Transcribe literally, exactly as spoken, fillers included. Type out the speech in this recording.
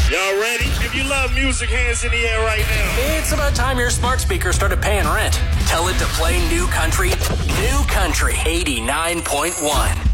Y'all ready? If you love music, hands in the air right now. It's about time your smart speaker started paying rent. Tell it to play New Country. New Country eighty-nine point one.